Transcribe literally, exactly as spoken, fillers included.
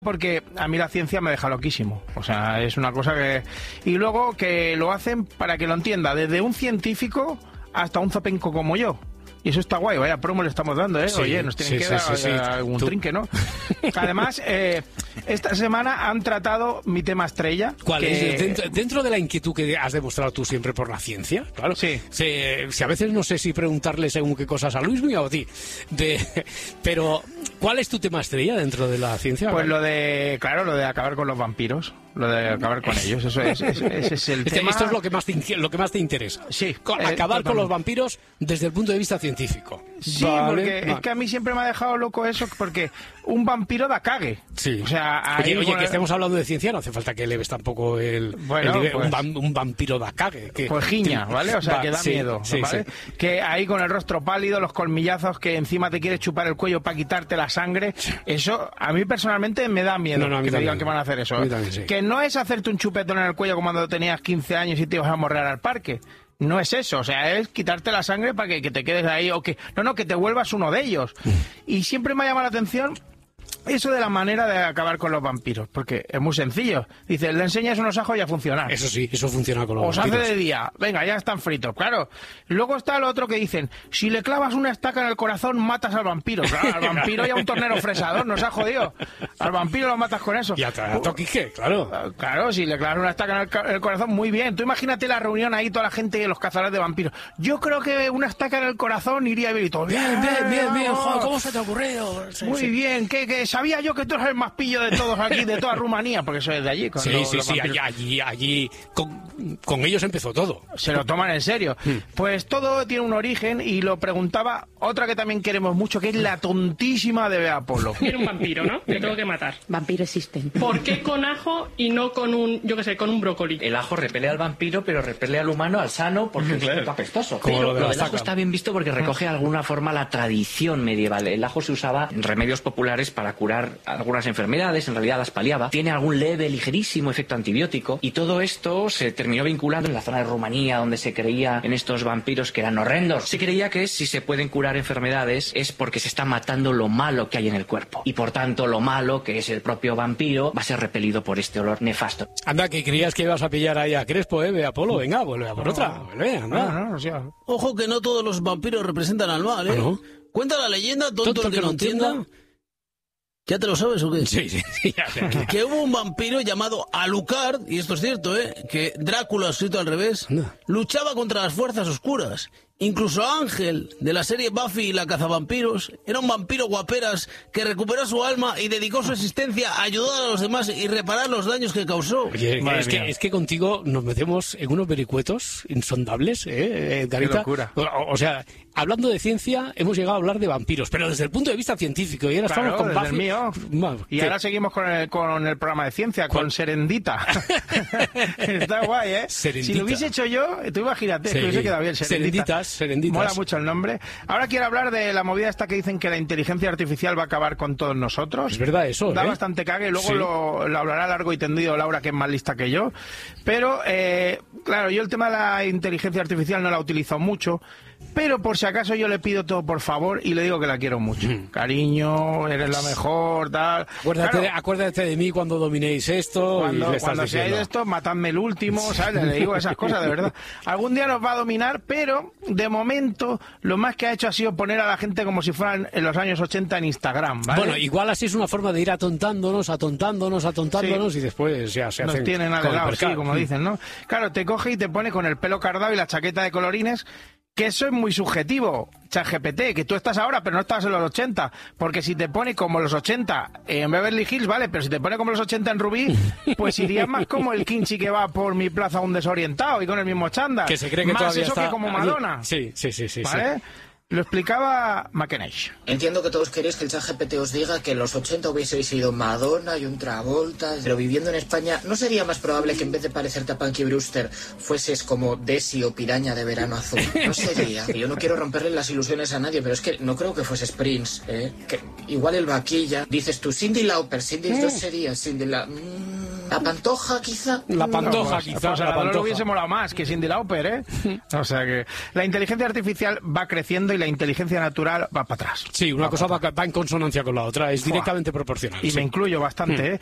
Porque a mí la ciencia me deja loquísimo, o sea, es una cosa que... Y luego que lo hacen para que lo entienda, desde un científico hasta un zapenco como yo. Y eso está guay, vaya promo le estamos dando, ¿eh? Sí, oye, nos tienen sí, que sí, dar sí, sí. algún Tú... trinque, ¿no? Además, eh, esta semana han tratado mi tema estrella. ¿Cuál que... es? Dentro, dentro de la inquietud que has demostrado tú siempre por la ciencia, claro. Sí. Si, si a veces no sé si preguntarle según qué cosas a Luismi o a ti. De, pero, ¿cuál es tu tema estrella dentro de la ciencia? Pues lo de, claro, lo de acabar con los vampiros. Lo de acabar con ellos, eso es, ese, ese es el este, tema. Esto es lo que más te, lo que más te interesa. Sí. Acabar eh, con los vampiros desde el punto de vista científico. Sí, vale, porque vale. es que a mí siempre me ha dejado loco eso, porque un vampiro da cague. Sí. O sea, oye, oye bueno, que estemos hablando de ciencia, no hace falta que eleves tampoco el, bueno, el nivel, pues, un, vam, un vampiro da cague. Que, pues giña, ¿vale? O sea, va, que da sí, miedo, sí, ¿vale? Sí. Que ahí con el rostro pálido, los colmillazos, que encima te quieres chupar el cuello para quitarte la sangre, eso a mí personalmente me da miedo, no, no, que me digan que van a hacer eso. También, sí. Que no es hacerte un chupetón en el cuello como cuando tenías quince años y te ibas a morrer al parque. No es eso, o sea, es quitarte la sangre para que, que te quedes ahí, o que, no, no, que te vuelvas uno de ellos. Y siempre me ha llamado la atención eso de la manera de acabar con los vampiros, porque es muy sencillo. Dice, le enseñas unos ajos y a funcionar. Eso sí, eso funciona con los Os vampiros. hace de día, venga, ya están fritos, claro. Luego está lo otro que dicen, si le clavas una estaca en el corazón, matas al vampiro. Claro, al vampiro y a un tornero fresador, nos ha jodido. Al vampiro lo matas con eso. Y a Toquique, claro. Claro, si le clavas una estaca en el, en el corazón, muy bien. Tú imagínate la reunión ahí, toda la gente y los cazadores de vampiros. Yo creo que una estaca en el corazón iría bien y todo. Bien, bien, bien, bien, joder, ¿cómo se te ha ocurrido? Sí, muy sí. bien, que, que sabía yo que tú eres el más pillo de todos aquí, de toda Rumanía, porque soy de allí. Con sí, los, sí, los sí, allí, allí, allí con, con ellos empezó todo. Se lo toman en serio. Hmm. Pues todo tiene un origen y lo preguntaba otra que también queremos mucho, que es la tontísima de Bea Polo. Era un vampiro, ¿no? Que tengo que matar. Vampiros existen. ¿Por qué con ajo y no con un, yo qué sé, con un brócoli? El ajo repele al vampiro, pero repele al humano, al sano, porque claro. es apestoso. Como pero lo, de lo del ajo está bien visto porque recoge de alguna forma la tradición medieval. El ajo se usaba en remedios populares para curar algunas enfermedades, en realidad las paliaba. Tiene algún leve, ligerísimo efecto antibiótico y todo esto se terminó vinculando en la zona de Rumanía, donde se creía en estos vampiros que eran horrendos. Se creía que si se pueden curar enfermedades es porque se está matando lo malo que hay en el cuerpo y por tanto lo malo, que es el propio vampiro, va a ser repelido por este olor nefasto. Anda, que creías que ibas a pillar ahí a Crespo, eh, Bea Polo, venga, vuelve a por no, otra, vuelve, anda. No, no, no, o sea... Ojo que no todos los vampiros representan al mal, ¿eh? ¿No? Cuenta la leyenda, tonto, tonto el que, que no entienda... entienda. ¿Ya te lo sabes o qué? Sí, sí, sí. Ya, ya, ya. Que hubo un vampiro llamado Alucard, y esto es cierto, ¿eh? Que Drácula, escrito al revés, no. luchaba contra las fuerzas oscuras. Incluso Ángel, de la serie Buffy y la cazavampiros, era un vampiro guaperas que recuperó su alma y dedicó su existencia a ayudar a los demás y reparar los daños que causó. Oye, es que, es que contigo nos metemos en unos vericuetos insondables, ¿eh, Garita? Qué locura. O, o sea, hablando de ciencia, hemos llegado a hablar de vampiros, pero desde el punto de vista científico. Y ahora claro, estamos con Buffy. El mío. Ma, y ¿qué? ahora seguimos con el, con el programa de ciencia, con ¿Cuál? Serendita. Está guay, ¿eh? Serendita. Si lo hubiese hecho yo, tú imagínate, sí. que hubiese quedado bien. Serendita. Serenditas, serenditas. Mola mucho el nombre. Ahora quiero hablar de la movida esta que dicen que la inteligencia artificial va a acabar con todos nosotros. Es verdad eso, Da ¿eh? bastante cague, luego sí. lo, lo hablará largo y tendido Laura, que es más lista que yo. Pero, eh, claro, yo el tema de la inteligencia artificial no la utilizo mucho, pero por si acaso yo le pido todo por favor y le digo que la quiero mucho. Mm. Cariño, eres la mejor, tal. Acuérdate, claro, de, acuérdate de mí cuando dominéis esto. Cuando, y cuando seáis de esto, matadme el último, ¿sabes? Le digo esas cosas, de verdad. Algún día nos va a dominar, pero de momento lo más que ha hecho ha sido poner a la gente como si fueran en los años ochenta en Instagram, ¿vale? Bueno, igual así es una forma de ir atontándonos, atontándonos, atontándonos sí. y después ya se nos hacen... tienen al lado, sí, como dicen, ¿no? Claro, te coge y te pone con el pelo cardado y la chaqueta de colorines, que eso es muy subjetivo, ChatGPT, que tú estás ahora pero no estás en los ochenta, porque si te pone como los ochenta en Beverly Hills, vale, pero si te pone como los ochenta en Rubí, pues irías más como el Kinchi que va por mi plaza un desorientado y con el mismo chándal. Que se cree que más todavía eso está... que como Madonna. Sí, sí, sí, sí. ¿Vale? Sí. Lo explicaba McKennish. Entiendo que todos queréis que el ChatGPT os diga que en los ochenta hubieseis sido Madonna y un Travolta, pero viviendo en España, ¿no sería más probable que en vez de parecerte a Punky Brewster fueses como Desi o Piraña de Verano Azul? No sería. Yo no quiero romperle las ilusiones a nadie, pero es que no creo que fueses Prince, ¿eh? Que igual el vaquilla. Dices tú, Cyndi Lauper, Cyndi, no sería Cyndi Lauper. Mm. ¿La Pantoja, quizá? La Pantoja, pues, quizá. Pues a la la Dolores Pantoja. hubiese molado más que Cyndi Lauper, ¿eh? O sea que la inteligencia artificial va creciendo y la inteligencia natural va para atrás. Sí, una va cosa para va, va en consonancia con la otra, es Fua. directamente proporcional. Y sí. me incluyo bastante, ¿eh?